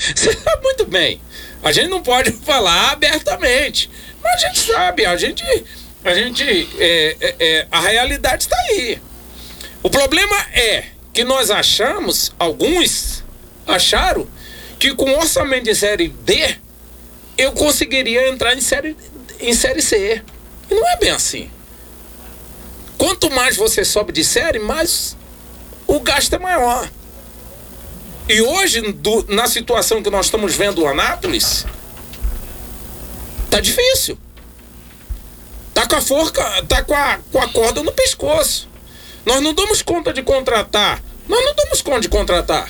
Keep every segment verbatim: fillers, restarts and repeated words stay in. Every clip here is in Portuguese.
Você sabe muito bem. A gente não pode falar abertamente, mas a gente sabe, a gente, a gente, é, é, é, a realidade está aí. O problema é que nós achamos, alguns acharam, que com orçamento de série D, eu conseguiria entrar em série, em série C. E não é bem assim. Quanto mais você sobe de série, mais o gasto é maior. E hoje, do, na situação que nós estamos vendo o Anápolis, tá difícil. Tá com a forca, tá com a, com a corda no pescoço. Nós não damos conta de contratar. Nós não damos conta de contratar.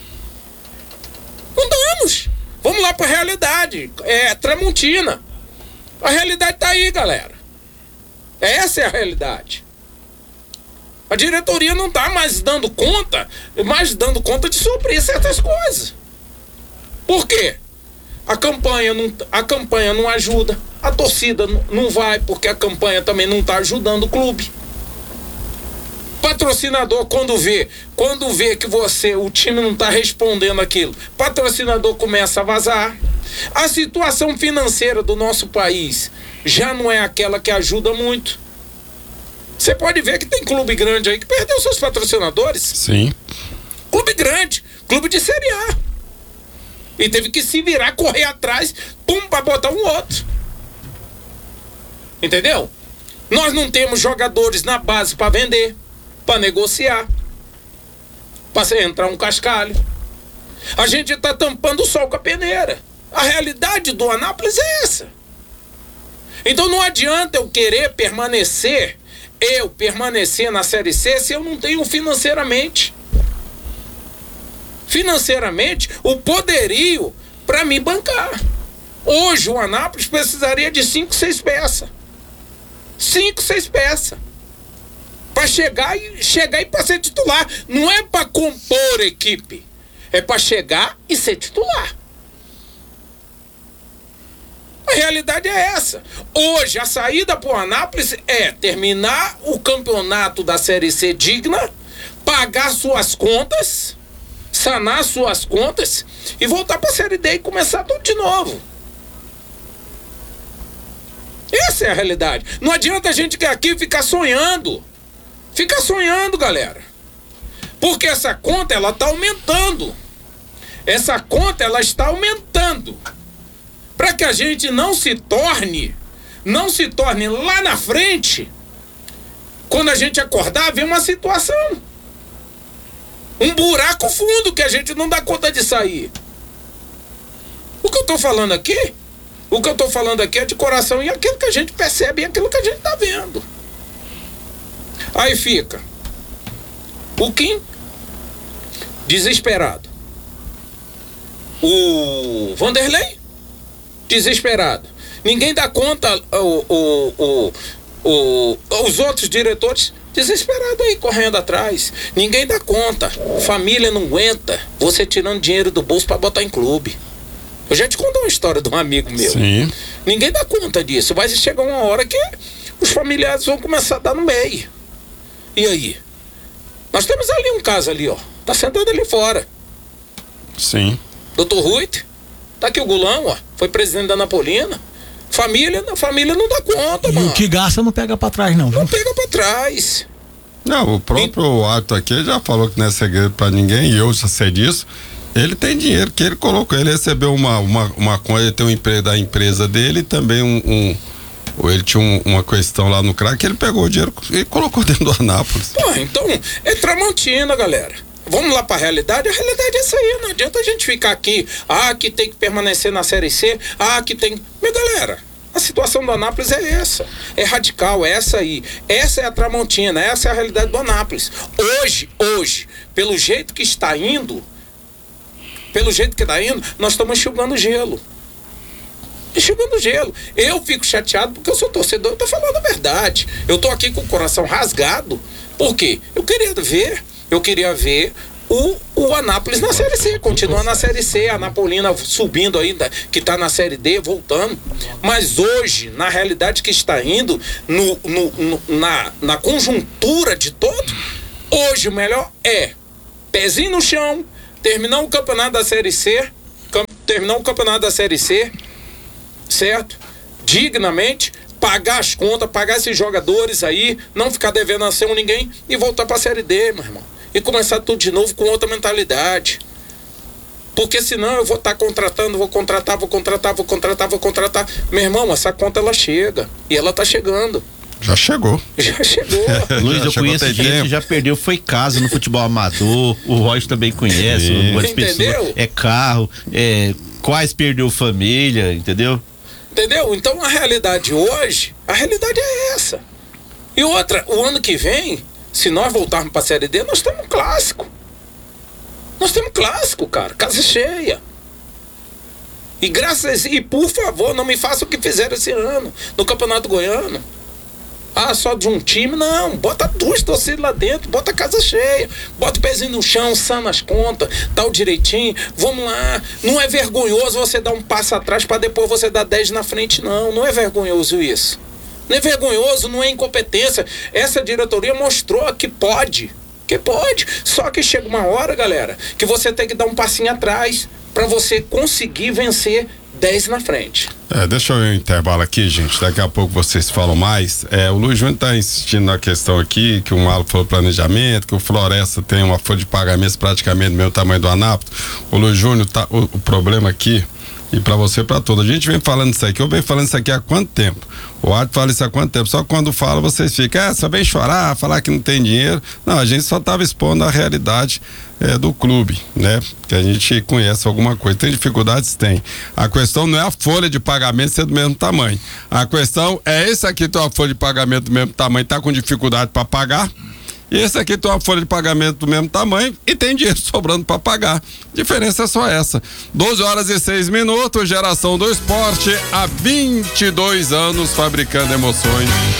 Não damos. Vamos lá para a realidade. É Tramontina. A realidade tá aí, galera. Essa é a realidade. A diretoria não está mais dando conta, mais dando conta de suprir certas coisas. Por quê? A campanha não, a campanha não ajuda, a torcida não, não vai, porque a campanha também não está ajudando o clube. Patrocinador, quando vê, quando vê que você, o time não está respondendo aquilo, patrocinador começa a vazar. A situação financeira do nosso país já não é aquela que ajuda muito. Você pode ver que tem clube grande aí que perdeu seus patrocinadores. Sim. Clube grande, clube de Série A. E teve que se virar, correr atrás, pum, pra botar um outro. Entendeu? Nós não temos jogadores na base pra vender, pra negociar, pra entrar um cascalho. A gente tá tampando o sol com a peneira. A realidade do Anápolis é essa. Então não adianta eu querer permanecer eu permanecer na Série C se eu não tenho financeiramente financeiramente o poderio para me bancar. Hoje o Anápolis precisaria de cinco, seis peças cinco, seis peças para chegar e chegar e para ser titular. Não é para compor equipe, é para chegar e ser titular. A realidade é essa. Hoje, a saída para o Anápolis é terminar o campeonato da Série C digna, pagar suas contas, sanar suas contas e voltar para a Série D e começar tudo de novo. Essa é a realidade. Não adianta a gente aqui ficar sonhando. Ficar sonhando, galera. Porque essa conta, ela está aumentando. Essa conta, ela está aumentando. Para que a gente não se torne, não se torne lá na frente, quando a gente acordar, ver uma situação. Um buraco fundo que a gente não dá conta de sair. O que eu estou falando aqui, o que eu estou falando aqui é de coração e aquilo que a gente percebe e aquilo que a gente está vendo. Aí fica o Kim, desesperado. O Vanderlei, desesperado. Ninguém dá conta, o, o, o, o, os outros diretores desesperados aí, correndo atrás. Ninguém dá conta. Família não aguenta você tirando dinheiro do bolso para botar em clube. Eu já te contei uma história de um amigo meu. Sim. Ninguém dá conta disso. Vai chegar uma hora que os familiares vão começar a dar no meio. E aí? Nós temos ali um caso ali, ó. Tá sentado ali fora. Sim. doutor Rui, tá aqui o Gulão, ó. Foi presidente da Napolina. Família, a família não dá conta, e mano. E o que gasta não pega pra trás, não. Viu? Não pega pra trás. Não, o próprio Ato aqui já falou que não é segredo pra ninguém, e eu já sei disso. Ele tem dinheiro que ele colocou, ele recebeu uma, uma, uma coisa, ele tem um emprego da empresa dele e também um, um ele tinha um, uma questão lá no crack, ele pegou o dinheiro e colocou dentro do Anápolis. Pô, então, é Tramontina, galera. Vamos lá pra realidade, a realidade é essa aí, não adianta a gente ficar aqui, ah, que tem que permanecer na Série C, ah, que tem... Minha galera, a situação do Anápolis é essa, é radical, é essa aí, essa é a Tramontina, essa é a realidade do Anápolis. Hoje, hoje, pelo jeito que está indo, pelo jeito que está indo, nós estamos enxugando gelo. Enxugando gelo. Eu fico chateado porque eu sou torcedor, eu tô falando a verdade. Eu tô aqui com o coração rasgado. Por quê? Eu queria ver, eu queria ver o, o Anápolis na Série C, continuar na Série C, a Napolina subindo ainda, que tá na Série D, voltando. Mas hoje, na realidade que está indo, no, no, no, na, na conjuntura de todo, hoje o melhor é pezinho no chão, terminar o campeonato da Série C, camp- terminar o campeonato da Série C, certo? Dignamente, pagar as contas, pagar esses jogadores aí, não ficar devendo a ser um ninguém e voltar pra Série D, meu irmão. E começar tudo de novo com outra mentalidade. Porque senão eu vou estar tá contratando, vou contratar, vou contratar, vou contratar, vou contratar. Meu irmão, essa conta ela chega. E ela tá chegando. Já chegou. Já chegou. Luiz, eu conheço gente que já perdeu, foi casa no futebol amador. O Royce também conhece. Algumas pessoas. É carro, é, quase perdeu família, entendeu? Entendeu? Então a realidade hoje, a realidade é essa. E outra, o ano que vem, se nós voltarmos pra Série D, nós temos um clássico. Nós temos clássico, cara, casa cheia. E graças e por favor, não me faça o que fizeram esse ano no Campeonato Goiano. Ah, só de um time, não, bota duas torcidas lá dentro, bota a casa cheia, bota o pezinho no chão, sana as contas, tal direitinho, vamos lá. Não é vergonhoso você dar um passo atrás para depois você dar dez na frente, não, não é vergonhoso isso. Não é vergonhoso, não é incompetência. Essa diretoria mostrou que pode. Que pode, só que chega uma hora, galera, que você tem que dar um passinho atrás para você conseguir vencer dez na frente. É, deixa eu ir um intervalo aqui, gente, daqui a pouco vocês falam mais. É, o Luiz Júnior tá insistindo na questão aqui, que o Malo falou planejamento, que o Floresta tem uma folha de pagamentos praticamente do mesmo tamanho do Anápolis. O Luiz Júnior, tá, o, o problema aqui, e para você, para todo. A gente vem falando isso aqui, eu venho falando isso aqui há quanto tempo? O Arthur fala isso há quanto tempo? Só que quando fala, vocês ficam, é, só vem chorar, falar que não tem dinheiro. Não, a gente só estava expondo a realidade é, do clube, né? Que a gente conhece alguma coisa. Tem dificuldades? Tem. A questão não é a folha de pagamento ser do mesmo tamanho. A questão é esse aqui tem uma folha de pagamento do mesmo tamanho, tá com dificuldade para pagar. E esse aqui tem uma folha de pagamento do mesmo tamanho e tem dinheiro sobrando para pagar. A diferença é só essa. doze horas e seis minutos, Geração do Esporte, há vinte e dois anos fabricando emoções.